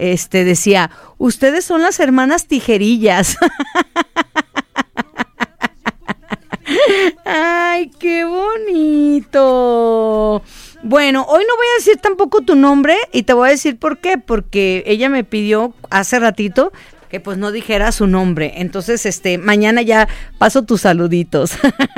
decía, ustedes son las hermanas Tijerillas. ¡Ay, qué bonito! Bueno, hoy no voy a decir tampoco tu nombre y te voy a decir por qué, porque ella me pidió hace ratito que pues no dijera su nombre, entonces mañana ya paso tus saluditos.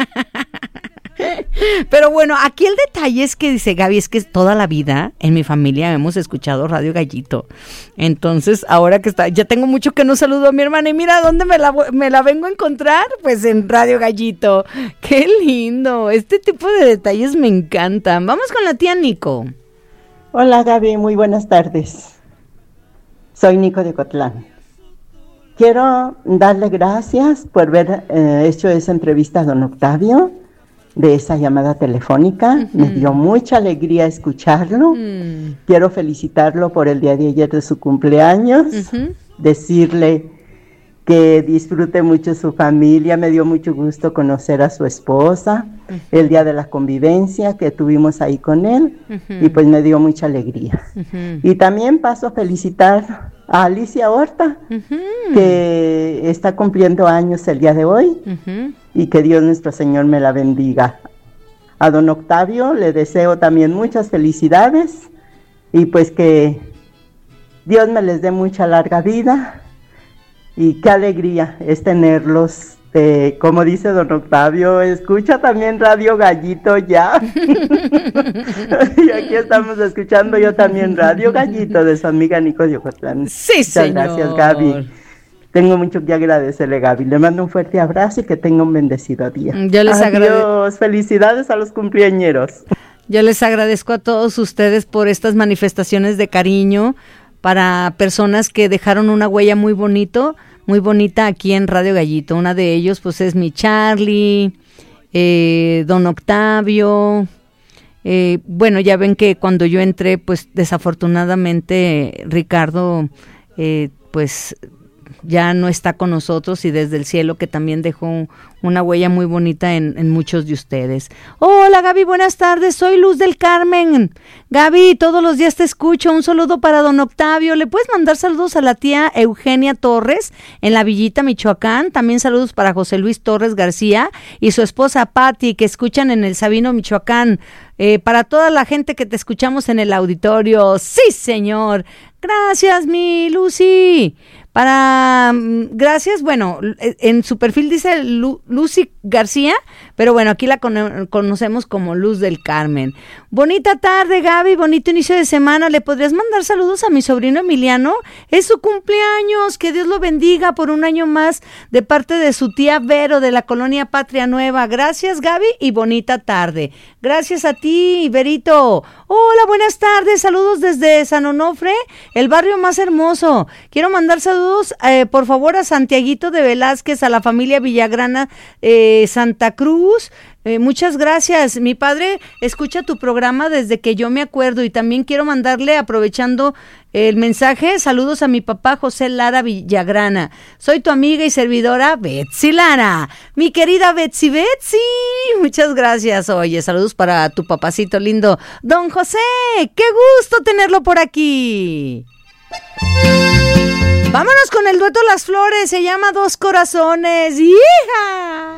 Pero bueno, aquí el detalle es que dice Gaby, es que toda la vida en mi familia hemos escuchado Radio Gallito. Entonces, ahora que ya tengo mucho que no saludo a mi hermana y mira dónde me la vengo a encontrar, pues en Radio Gallito. ¡Qué lindo! Este tipo de detalles me encantan. Vamos con la tía Nico. Hola Gaby, muy buenas tardes. Soy Nico de Cotlán. Quiero darle gracias por haber hecho esa entrevista a don Octavio, de esa llamada telefónica. Uh-huh. Me dio mucha alegría escucharlo. Quiero felicitarlo por el día de ayer de su cumpleaños, decirle que disfrute mucho su familia. Me dio mucho gusto conocer a su esposa, el día de la convivencia que tuvimos ahí con él, y pues me dio mucha alegría. Y también paso a felicitar a Alicia Horta, que está cumpliendo años el día de hoy, y que Dios nuestro Señor me la bendiga. A don Octavio le deseo también muchas felicidades, y pues que Dios me les dé mucha larga vida, y qué alegría es tenerlos. Como dice don Octavio, escucha también Radio Gallito ya. Y aquí estamos escuchando yo también Radio Gallito de su amiga Nico de Ocotlán. Sí, muchas señor. Gracias, Gaby. Tengo mucho que agradecerle, Gaby. Le mando un fuerte abrazo y que tenga un bendecido día. Yo les Adiós, felicidades a los cumpleañeros. Yo les agradezco a todos ustedes por estas manifestaciones de cariño para personas que dejaron una huella muy bonita aquí en Radio Gallito. Una de ellos pues es mi Charlie, don Octavio. Bueno, ya ven que cuando yo entré, pues desafortunadamente Ricardo pues ya no está con nosotros, y desde el cielo que también dejó una huella muy bonita en muchos de ustedes. Hola Gaby, buenas tardes, soy Luz del Carmen. Gaby, todos los días te escucho. Un saludo para don Octavio. ¿Le puedes mandar saludos a la tía Eugenia Torres en La Villita, Michoacán? También saludos para José Luis Torres García y su esposa Patti, que escuchan en el Sabino, Michoacán. Para toda la gente que te escuchamos en el auditorio. Sí, señor. Gracias, mi Lucy. Gracias, bueno, en su perfil dice Lucy García, pero bueno, aquí la conocemos como Luz del Carmen. Bonita tarde, Gaby, bonito inicio de semana. ¿Le podrías mandar saludos a mi sobrino Emiliano? Es su cumpleaños, que Dios lo bendiga por un año más, de parte de su tía Vero de la colonia Patria Nueva. Gracias, Gaby, y bonita tarde. Gracias a ti, Verito. Hola, buenas tardes, saludos desde San Onofre, el barrio más hermoso. Quiero mandar saludos, por favor, a Santiaguito de Velázquez, a la familia Villagrana Santa Cruz. Muchas gracias. Mi padre escucha tu programa desde que yo me acuerdo, y también quiero mandarle, aprovechando el mensaje, saludos a mi papá José Lara Villagrana. Soy tu amiga y servidora Betsy Lara. Mi querida Betsy, muchas gracias. Oye, saludos para tu papacito lindo, don José. ¡Qué gusto tenerlo por aquí! Vámonos con el dueto Las Flores, se llama Dos Corazones. ¡Hija!